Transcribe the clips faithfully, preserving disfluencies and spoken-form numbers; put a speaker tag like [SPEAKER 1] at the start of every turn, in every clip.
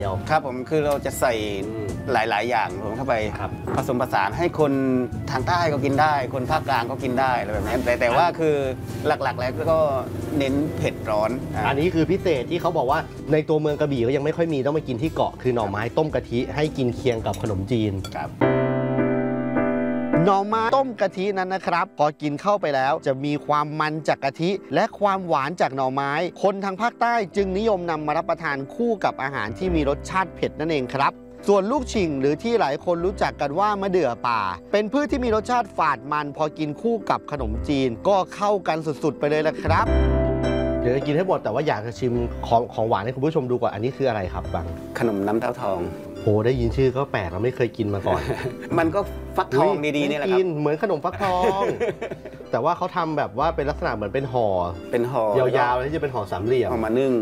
[SPEAKER 1] ครับผมคือเราจะใส่หลายๆอย่างรวมเข้าไปผสมผสานให้คนทางใต้ก็กินได้คนภาคกลางก็กินได้อะไรแบบนี้แต่แต่ว่าคือหลักๆแล้วก็เน้นเผ็ดร้อน
[SPEAKER 2] อันนี้คือพิเศษที่เขาบอกว่าในตัวเมืองกระบี่ก็ยังไม่ค่อยมีต้องไปกินที่เกาะคือหน่อไม้ต้มกะทิให้กินเคียงกับขนมจีน
[SPEAKER 1] ครับ
[SPEAKER 2] หน่อไม้ต้มกะทินั้นนะครับพอกินเข้าไปแล้วจะมีความมันจากกะทิและความหวานจากหน่อไม้คนทางภาคใต้จึงนิยมนำมารับประทานคู่กับอาหารที่มีรสชาติเผ็ดนั่นเองครับส่วนลูกชิ่งหรือที่หลายคนรู้จักกันว่ามะเดื่อป่าเป็นพืชที่มีรสชาติฝาดมันพอกินคู่กับขนมจีนก็เข้ากันสุดๆไปเลยละครับเดี๋ยวจะกินให้หมดแต่ว่าอยากจะชิมของของหวานให้คุณผู้ชมดูก่อนอันนี้คืออะไรครับบัง
[SPEAKER 1] ขนมน้ำเต้าทอง
[SPEAKER 2] โหได้ยินชื่อก็แปลกเราไม่เคยกินมาก่อน
[SPEAKER 1] มันก็ฟักทองดีๆนี่แหละครับ
[SPEAKER 2] เหมือนขนมฟักทอง แต่ว่าเขาทำแบบว่าเป็นลักษณะเหมือนเป็นห่อ
[SPEAKER 1] เป็นห่อย
[SPEAKER 2] าวๆแล้วที่จะเป็นห่อสามเหลี่ยม
[SPEAKER 1] เอามานึ่ง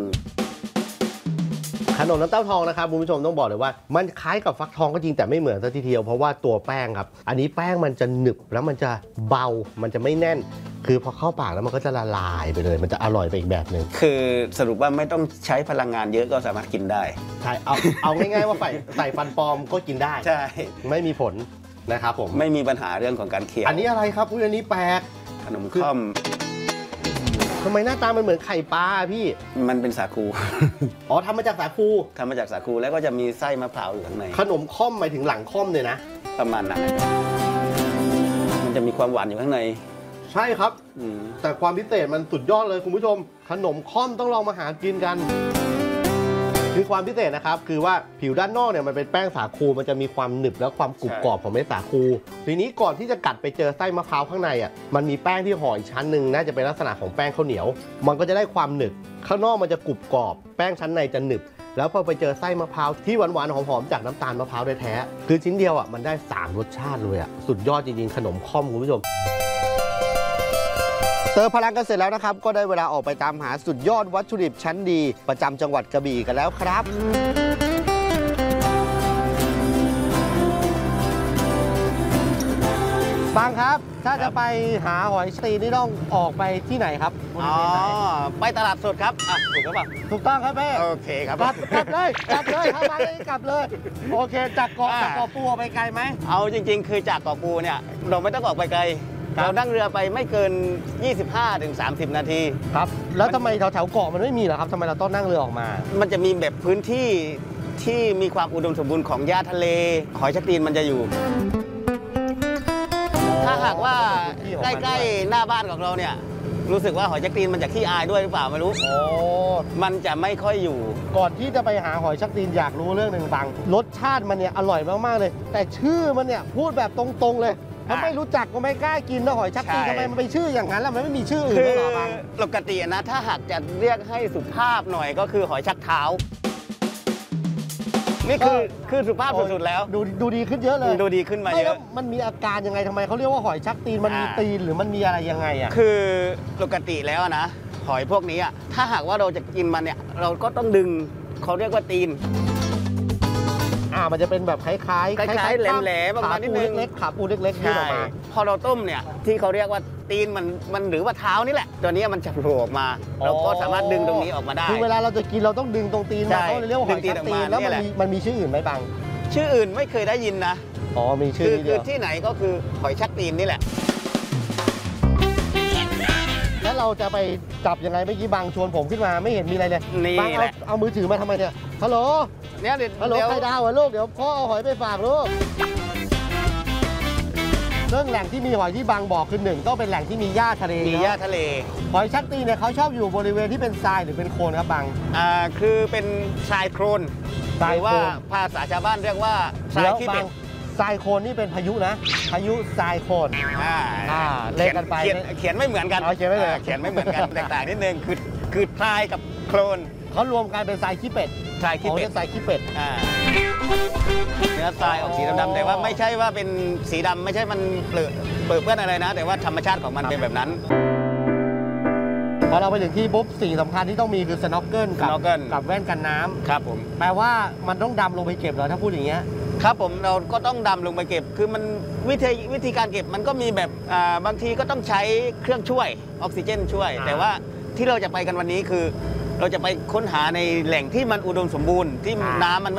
[SPEAKER 2] ขนมน้ำเต้าทองนะครับคุณผู้ชมต้องบอกเลยว่ามันคล้ายกับฟักทองก็จริงแต่ไม่เหมือนซะทีเดียวเพราะว่าตัวแป้งครับอันนี้แป้งมันจะหนึบแล้วมันจะเบามันจะไม่แน่นคือพอเข้าปากแล้วมันก็จะละลายไปเลยมันจะอร่อยไปอีกแบบหนึ่ง
[SPEAKER 1] คือสรุปว่าไม่ต้องใช้พลังงานเยอะก็สามารถกินได้
[SPEAKER 2] ใช่เอาเอาง่ายๆว่าใส่ใส่ฟันปลอมก็กินได้
[SPEAKER 1] ใช่
[SPEAKER 2] ไม่มีผลนะครับผม
[SPEAKER 1] ไม่มีปัญหาเรื่องของการเคี้ยว
[SPEAKER 2] อันนี้อะไรครับอุ้ยอันนี้แปลก
[SPEAKER 1] ขนมค่อม
[SPEAKER 2] ทำไมหน้าตามันเหมือนไข่ปลาพี่
[SPEAKER 1] มันเป็นสาคู
[SPEAKER 2] อ๋อทำมาจากสาคู
[SPEAKER 1] ทำมาจากสาคูแล้วก็จะมีไส้มะพร้าวอยู่ข้างใน
[SPEAKER 2] ขนมค่อมหมายถึงหลังค่อมเลยนะ
[SPEAKER 1] ประมาณนั้นมันจะมีความหวานอยู่ข้างใน
[SPEAKER 2] ใช่ครับแต่ความพิเศษมันสุดยอดเลยคุณผู้ชมขนมค่อมต้องลองมาหากินกันคือความพิเศษนะครับคือว่าผิวด้านนอกเนี่ยมันเป็นแป้งสาคูมันจะมีความหนึบและความกรุบกรอบของเม็ดสาคูทีนี้ก่อนที่จะกัดไปเจอไส้มะพร้าวข้างในอ่ะมันมีแป้งที่ห่ออีกชั้นหนึ่งน่าจะเป็นลักษณะของแป้งข้าวเหนียวมันก็จะได้ความหนึบข้างนอกมันจะกรุบกรอบแป้งชั้นในจะหนึบแล้วพอไปเจอไส้มะพร้าวที่หวานๆหอมๆจากน้ำตาลมะพร้าวแท้ๆคือชิ้นเดียวอ่ะมันได้สามรสชาติเลยอ่ะสุดยอดจริงๆขนมค่อมคุณผู้ชมเติมพลังกันเสร็จแล้วนะครับก็ได้เวลาออกไปตามหาสุดยอดวัตถุดิบชั้นดีประจำจังหวัดกระบี่กันแล้วครับบางครับถ้าจะไปหาหอยตีนี่ต้องออกไปที่ไหนครับ
[SPEAKER 1] อ๋อไปตลาดสดครับอ่ะถูกหรือเปล่า
[SPEAKER 2] ถูกต้องครับแม่
[SPEAKER 1] โอเคครับ
[SPEAKER 2] กลับกลับเลยกลับเลยถ้ามาเลยกลับเลยโอเคจากเกาะจากเกาะปูไปไกลไหม
[SPEAKER 1] เอาจริงๆคือจากเกาะปูเนี่ยเราไม่ต้องออกไปไกลเรานั่งเรือไปไม่เกิน ยี่สิบห้าถึงสามสิบ นาที
[SPEAKER 2] ครับแล้วทำไมแถวๆเกาะมันไม่มีเหรอครับทำไมเราต้องนั่งเรือออกมา
[SPEAKER 1] มันจะมีแบบพื้นที่ที่มีความอุดมสมบูรณ์ของหญ้าทะเลหอยชักตีนมันจะอยู่ถ้าหากว่าใกล้ๆหน้าบ้านของเราเนี่ยรู้สึกว่าหอยชักตีนมันจะขี้อายด้วยหรือเปล่าไม่รู้
[SPEAKER 2] โอ้
[SPEAKER 1] มันจะไม่ค่อยอยู่
[SPEAKER 2] ก่อนที่จะไปหาหอยชักตีนอยากรู้เรื่องหนึ่งฟังรสชาติมันเนี่ยอร่อยมากๆเลยแต่ชื่อมันเนี่ยพูดแบบตรงๆเลยถ้าไม่รู้จักก็ไม่กล้ากินนะหอยชักตีนทำไมมันไปชื่ออย่างนั้นแล้วมันไม่มีชื่ออื่นหรอบัง
[SPEAKER 1] ปกตินะถ้าหากจะเรียกให้สุภาพหน่อยก็คือหอยชักเท้านี่คือคือสุภาพสุดๆแล้ว
[SPEAKER 2] ดูดูดีขึ้นเยอะเลย
[SPEAKER 1] ดูดีขึ้นมาเยอะ
[SPEAKER 2] มันมีอาการยังไงทำไมเขาเรียกว่าหอยชักตีนมันมีตีนหรือมันมีอะไรยังไงอ่ะ
[SPEAKER 1] คือปกติแล้วนะหอยพวกนี้อ่ะถ้าหากว่าเราจะกินมันเนี่ยเราก็ต้องดึงเขาเรียกว่าตีน
[SPEAKER 2] อ่ามันจะเป็นแบบคล้ายๆ
[SPEAKER 1] คล้ายๆแหลมๆประมาณนิดนึง
[SPEAKER 2] เล็กๆขาปูเล็กๆยื่นออกมา
[SPEAKER 1] พอเราต้มเนี่ยที่เขาเรียกว่าตีนมันมันหรือว่าเท้านี่แหละตัวนี้มันจะโผล่ออกมาเราก็สามารถดึงตรงนี้ออกมาได้
[SPEAKER 2] คือเวลาเราจะกินเราต้องดึงตรงตีนมาเขาเรียกว่าหอยชักตีนแล้วมันมีมันมีชื่ออื่นไหมบัง
[SPEAKER 1] ชื่ออื่นไม่เคยได้ยินนะ
[SPEAKER 2] อ๋อมีชื่อ
[SPEAKER 1] คือที่ไหนก็คือหอยชักตีนนี่แหละ
[SPEAKER 2] แล้วเราจะไปจับยังไงเมื่อกี้บังชวนผมขึ้นมาไม่เห็นมีอะไรเลยบังเอาเอามือถือมาทำไมเนี่ยฮัลโหล
[SPEAKER 1] เนี่ยเดี๋ยว
[SPEAKER 2] ฮัลโหลไข่ดาวเหรอลูกเดี๋ยวพ่อเอาหอยไปฝากลูกเรื่องแหล่งที่มีหอยที่บางบอกคือหนึ่งต้องเป็นแหล่งที่มีหญ้าทะเล
[SPEAKER 1] มีหญ้าทะเล
[SPEAKER 2] หอยชักตีนเนี่ยเขาชอบอยู่บริเวณที่เป็นทรายหรือเป็นโคลนครับบาง
[SPEAKER 1] อ่าคือเป็นทรายโคลนหรือว่าภาษาชาวบ้านเรียกว่าทรายขี้เป็ด
[SPEAKER 2] ทรายโคลนนี่เป็นพายุนะพายุทรายโคลน
[SPEAKER 1] อ่า
[SPEAKER 2] อ่าเล่นกันไป
[SPEAKER 1] เขียนไม่เหมือนกัน
[SPEAKER 2] เขียนไม่เหมือน
[SPEAKER 1] เขียนไม่เหมือนกันแตกต่างนิดนึงคือคือทรายกับโคลน
[SPEAKER 2] เขารวมกันเป็นทรายขี้เป็ด
[SPEAKER 1] ทรายขี้เป็ด
[SPEAKER 2] ทรายขี้เป็ด
[SPEAKER 1] อ่าเนื้อทรายออกสีดำๆแต่ว่าไม่ใช่ว่าเป็นสีดำไม่ใช่มันเปลือกเปลือกเปื้อนอะไรนะแต่ว่าธรรมชาติของมันเป็นแบบนั้น
[SPEAKER 2] พอเราไปถึงที่ปุ๊บสิ่งสำคัญที่ต้องมีคือสโนว์เกิลกับแว่นกันน้ำ
[SPEAKER 1] ครับผม
[SPEAKER 2] แปลว่ามันต้องดำลงไปเก็บเหรอถ้าพูดอย่างเงี้ย
[SPEAKER 1] ครับผมเราก็ต้องดำลงไปเก็บคือมันวิธีวิธีการเก็บมันก็มีแบบบางทีก็ต้องใช้เครื่องช่วยออกซิเจนช่วยแต่ว่าที่เราจะไปกันวันนี้คือเราจะไปค้นหาในแหล่งที่มันอุดมสมบูรณ์ที่
[SPEAKER 3] อ่า
[SPEAKER 1] น้ำมัน